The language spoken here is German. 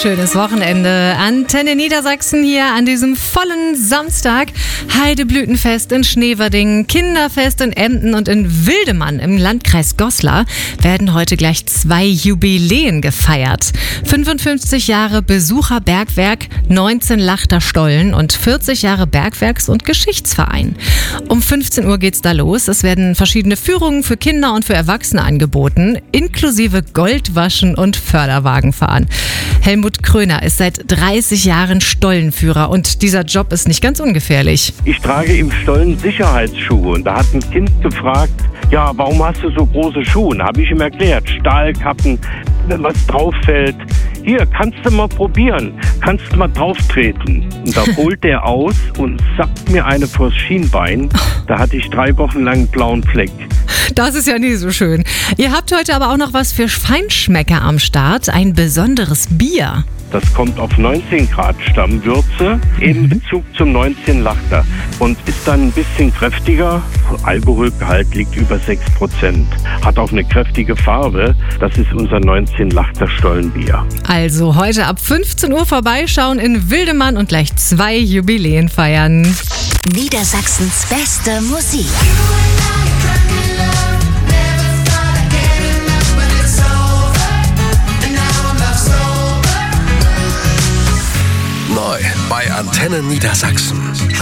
schönes Wochenende. Antenne Niedersachsen hier an diesem vollen Samstag. Heideblütenfest in Schneverding, Kinderfest in Emden und in Wildemann im Landkreis Goslar werden heute gleich 2 Jubiläen gefeiert. 55 Jahre Besucherbergwerk, 19 Lachter Stollen und 40 Jahre Bergwerks- und Geschichtsverein. Um 15 Uhr geht's da los. Es werden verschiedene Führungen für Kinder und für Erwachsene angeboten, inklusive Goldwaschen und Förderwagenfahren. Helmut Kröner ist seit 30 Jahren Stollenführer und dieser Job ist nicht ganz ungefährlich. Ich trage im Stollen Sicherheitsschuhe und da hat ein Kind gefragt, ja, warum hast du so große Schuhe? Habe ich ihm erklärt, Stahlkappen, wenn was drauf fällt. Hier, kannst du mal probieren, kannst du mal drauf treten. Und da holt der aus und zappt mir eine vors Schienbein. Da hatte ich 3 Wochen lang einen blauen Fleck. Das ist ja nie so schön. Ihr habt heute aber auch noch was für Feinschmecker am Start, ein besonderes Bier. Das kommt auf 19 Grad Stammwürze im Bezug zum 19 Lachter und ist dann ein bisschen kräftiger. Alkoholgehalt liegt über 6%. Hat auch eine kräftige Farbe. Das ist unser 19 Lachter Stollenbier. Also heute ab 15 Uhr vorbeischauen in Wildemann und gleich 2 Jubiläen feiern. Niedersachsens beste Musik. Neu bei Antenne Niedersachsen.